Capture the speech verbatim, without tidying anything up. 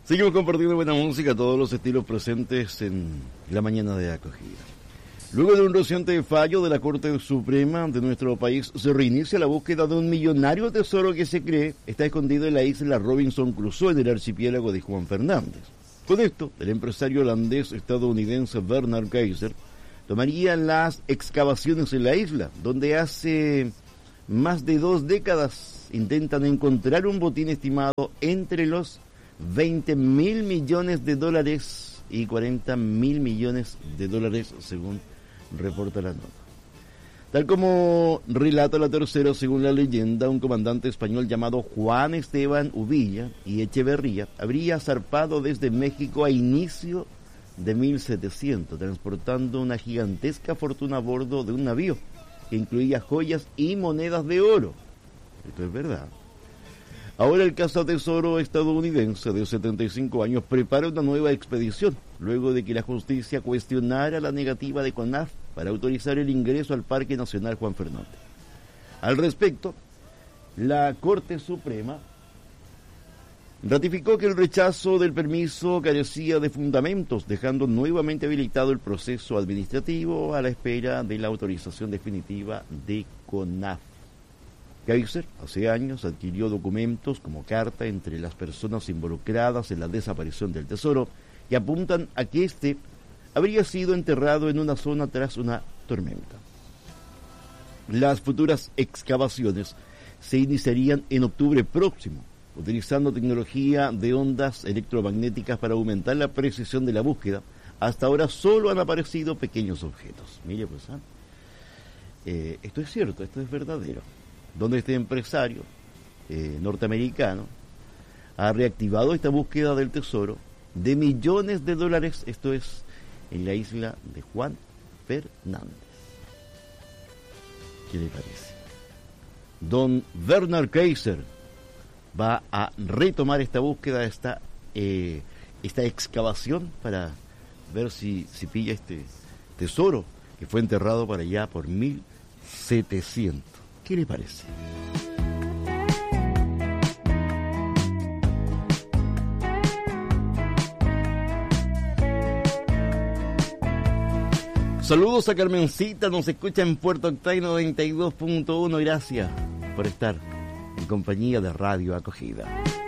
Seguimos compartiendo buena música, todos los estilos presentes en la mañana de acogida. Luego de un reciente fallo de la Corte Suprema de nuestro país, se reinicia la búsqueda de un millonario tesoro que se cree está escondido en la isla Robinson Crusoe, en el archipiélago de Juan Fernández. Con esto, el empresario holandés-estadounidense Bernard Kaiser tomaría las excavaciones en la isla, donde hace más de dos décadas intentan encontrar un botín estimado entre los veinte mil millones de dólares y cuarenta mil millones de dólares, según reporta la nota. Tal como relata la tercera, según la leyenda, un comandante español llamado Juan Esteban Uvilla y Echeverría habría zarpado desde México a inicio de mil setecientos, transportando una gigantesca fortuna a bordo de un navío que incluía joyas y monedas de oro. Esto es verdad. Ahora el cazatesoro estadounidense de setenta y cinco años prepara una nueva expedición, luego de que la justicia cuestionara la negativa de CONAF para autorizar el ingreso al Parque Nacional Juan Fernández. Al respecto, la Corte Suprema ratificó que el rechazo del permiso carecía de fundamentos, dejando nuevamente habilitado el proceso administrativo a la espera de la autorización definitiva de CONAF. Kaiser, hace años, adquirió documentos como carta entre las personas involucradas en la desaparición del tesoro que apuntan a que éste habría sido enterrado en una zona tras una tormenta. Las futuras excavaciones se iniciarían en octubre próximo, utilizando tecnología de ondas electromagnéticas para aumentar la precisión de la búsqueda. Hasta ahora solo han aparecido pequeños objetos. Mire, pues, ¿eh? Eh, esto es cierto, esto es verdadero. Donde este empresario eh, norteamericano ha reactivado esta búsqueda del tesoro de millones de dólares, esto es en la isla de Juan Fernández. ¿Qué le parece? Don Bernard Kaiser va a retomar esta búsqueda, esta, eh, esta excavación para ver si, si pilla este tesoro que fue enterrado para allá por mil setecientos. ¿Qué le parece? Saludos a Carmencita, nos escucha en Puerto Octay noventa y dos punto uno. Gracias por estar en compañía de Radio Acogida.